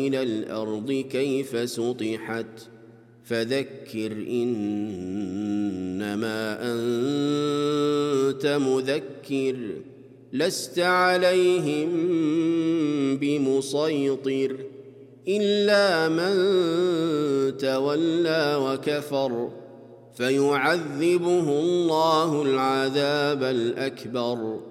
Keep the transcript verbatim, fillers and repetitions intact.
إلى الأرض كيف سطحت فذكر إنما أنت مذكر لست عليهم بمسيطر إلا من تولى وكفر فيعذبه الله العذاب الأكبر